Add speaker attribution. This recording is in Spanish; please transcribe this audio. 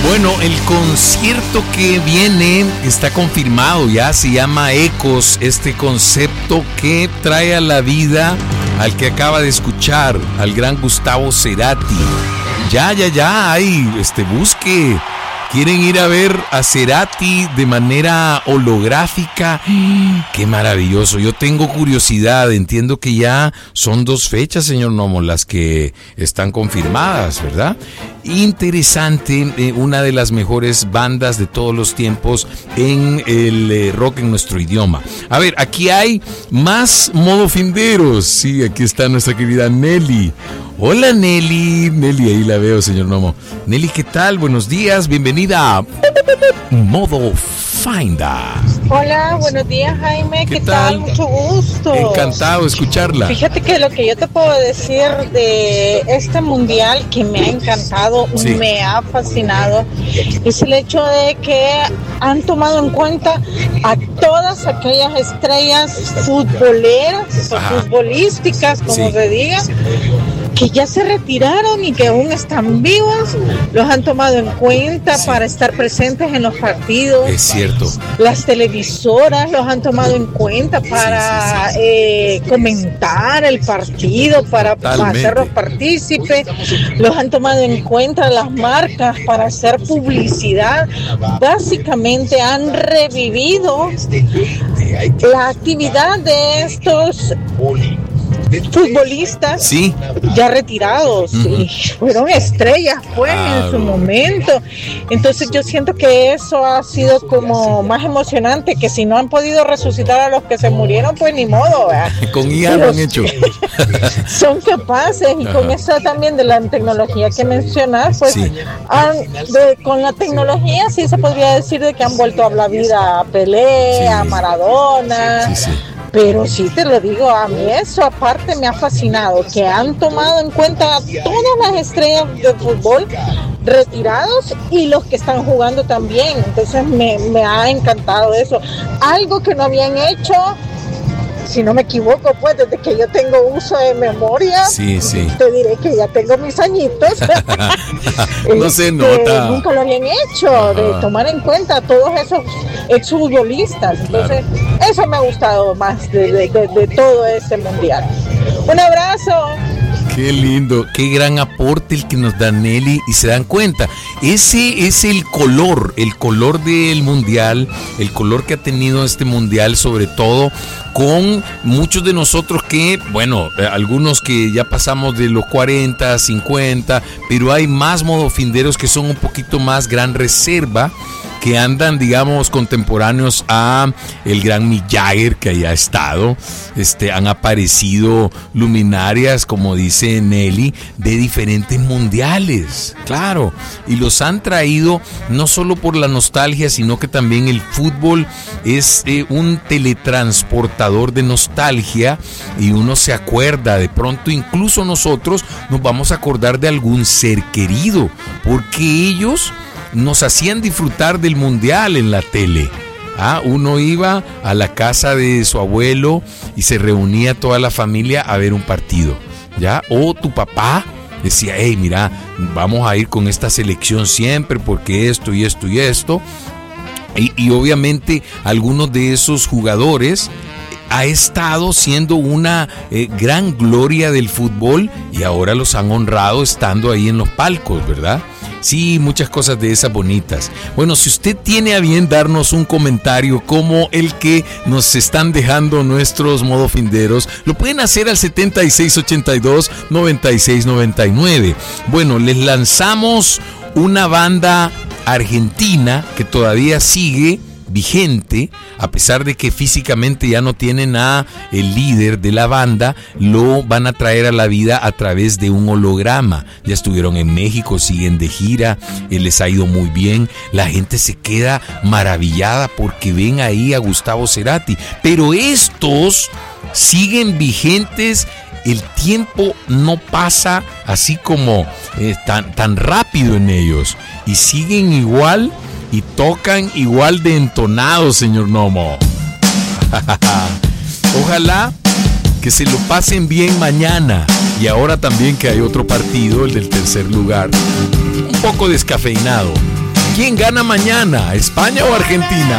Speaker 1: Bueno, el concierto que viene está confirmado, ya se llama Ecos, este concepto que trae a la vida al que acaba de escuchar, al gran Gustavo Cerati. Ya, busque. ¿Quieren ir a ver a Cerati de manera holográfica? ¡Qué maravilloso! Yo tengo curiosidad, entiendo que ya son 2 fechas, señor Nomo, las que están confirmadas, ¿verdad? Interesante, una de las mejores bandas de todos los tiempos en el rock en nuestro idioma. A ver, aquí hay más modofinderos. Sí, aquí está nuestra querida Nelly. Hola Nelly, ahí la veo, señor Nomo. Nelly, ¿qué tal? Buenos días, bienvenida a Modo Finda.
Speaker 2: Hola, buenos días Jaime, ¿qué tal? Mucho gusto.
Speaker 1: Encantado de escucharla.
Speaker 2: Fíjate que lo que yo te puedo decir de este mundial que me ha encantado, sí, me ha fascinado, es el hecho de que han tomado en cuenta a todas aquellas estrellas futboleras o futbolísticas, como sí se diga, que ya se retiraron y que aún están vivos, los han tomado en cuenta, sí, para estar presentes en los partidos.
Speaker 1: Es cierto.
Speaker 2: Las televisoras los han tomado en cuenta para comentar el partido, para hacerlos partícipes. Los han tomado en cuenta las marcas para hacer publicidad. Básicamente han revivido la actividad de estos futbolistas,
Speaker 1: sí,
Speaker 2: ya retirados, y fueron estrellas en su momento. Entonces yo siento que eso ha sido como más emocionante, que si no han podido resucitar a los que se murieron, pues ni modo, ¿verdad?
Speaker 1: Con IA lo han hecho.
Speaker 2: Son capaces, y con eso también de la tecnología que mencionas, pues sí, con la tecnología sí se podría decir de que han vuelto a la vida a Pelé, sí, a Maradona. Sí. Pero sí te lo digo, a mí eso aparte me ha fascinado, que han tomado en cuenta a todas las estrellas de fútbol retirados y los que están jugando también. Entonces me ha encantado eso. Algo que no habían hecho, si no me equivoco, pues desde que yo tengo uso de memoria, sí, te diré que ya tengo mis añitos.
Speaker 1: No se nota.
Speaker 2: Nunca lo habían hecho, de tomar en cuenta a todos esos exfutbolistas. Entonces, eso me ha gustado más de todo este mundial. Un abrazo.
Speaker 1: Qué lindo, qué gran aporte el que nos da Nelly, y se dan cuenta, ese es el color del mundial, el color que ha tenido este mundial, sobre todo con muchos de nosotros que, bueno, algunos que ya pasamos de los 40, 50, pero hay más modofinderos que son un poquito más gran reserva, que andan, digamos, contemporáneos a el gran Mick Jagger, que allá ha estado. Han aparecido luminarias, como dice Nelly, de diferentes mundiales, claro, y los han traído no solo por la nostalgia, sino que también el fútbol es un teletransportador de nostalgia, y uno se acuerda, de pronto incluso nosotros nos vamos a acordar de algún ser querido, porque ellos nos hacían disfrutar del mundial en la tele. Uno iba a la casa de su abuelo y se reunía toda la familia a ver un partido, ¿ya? O tu papá decía, hey, mira, vamos a ir con esta selección siempre porque esto y esto y esto. Y obviamente algunos de esos jugadores ha estado siendo una gran gloria del fútbol, y ahora los han honrado estando ahí en los palcos, ¿verdad? Sí, muchas cosas de esas bonitas. Bueno, si usted tiene a bien darnos un comentario como el que nos están dejando nuestros modofinderos, lo pueden hacer al 7682-9699. Bueno, les lanzamos una banda argentina que todavía sigue vigente, a pesar de que físicamente ya no tienen a el líder de la banda, lo van a traer a la vida a través de un holograma. Ya estuvieron en México, siguen de gira, les ha ido muy bien, la gente se queda maravillada porque ven ahí a Gustavo Cerati, pero estos siguen vigentes. El tiempo no pasa así como tan rápido en ellos, y siguen igual y tocan igual de entonados, señor Nomo. Ojalá que se lo pasen bien mañana, y ahora también que hay otro partido, el del tercer lugar, un poco descafeinado. ¿Quién gana mañana? ¿España o Argentina?